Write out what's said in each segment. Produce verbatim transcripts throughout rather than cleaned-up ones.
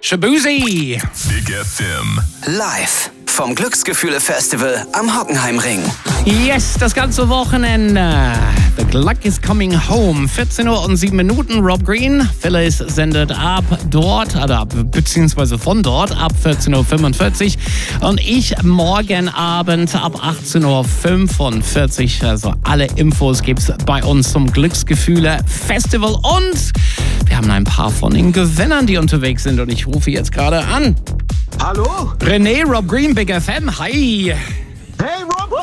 Shabuzi. Big F M. Live vom Glücksgefühle-Festival am Hockenheimring. Yes, das ganze Wochenende. The Luck is coming home. vierzehn Uhr und sieben Minuten. Rob Green. Phyllis sendet ab dort, oder ab, beziehungsweise von dort, ab vierzehn Uhr fünfundvierzig. Und ich morgen Abend ab achtzehn Uhr fünfundvierzig. Also alle Infos gibt's bei uns zum Glücksgefühle-Festival. Und wir haben ein paar von den Gewinnern, die unterwegs sind. Und ich rufe jetzt gerade an. Hallo? René, Rob Green, Big F M. Hi. Hey Rob!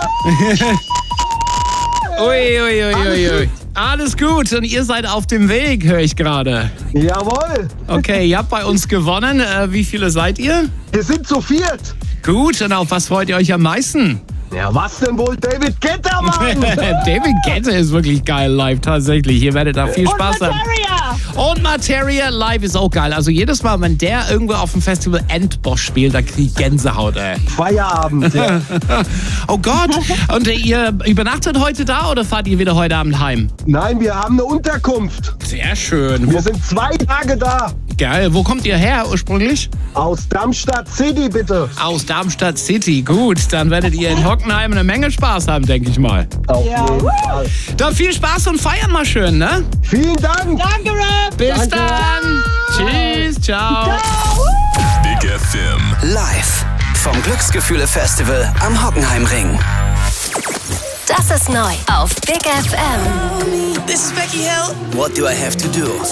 Ui, ui, ui, ui, ui. Alles gut und ihr seid auf dem Weg, höre ich gerade. Jawohl! Okay, ihr habt bei uns gewonnen. Äh, wie viele seid ihr? Wir sind zu viert! Gut, und auf was freut ihr euch am meisten? Ja, was denn wohl? David Guetta, Mann! David Guetta ist wirklich geil live, tatsächlich. Ihr werdet da viel Spaß haben. Und Materia live ist auch geil. Also jedes Mal, wenn der irgendwo auf dem Festival Endboss spielt, da krieg ich Gänsehaut, ey. Feierabend, ja. Oh Gott. Und ihr übernachtet heute da oder fahrt ihr wieder heute Abend heim? Nein, wir haben eine Unterkunft. Sehr schön. Wir Wo, sind zwei Tage da. geil. Wo kommt ihr her ursprünglich? Aus Darmstadt City, bitte. Aus Darmstadt City. Gut, dann werdet ihr in Hockenheim eine Menge Spaß haben, denke ich mal. Auf jeden Fall. Dann viel Spaß und feiern mal schön, ne? Vielen Dank. Danke, Rob. Bis Danke. dann. Tschüss, ciao. Big F M. Live vom Glücksgefühle-Festival am Hockenheimring. Das ist neu auf Big F M. This is Becky Hill. What do I have to do?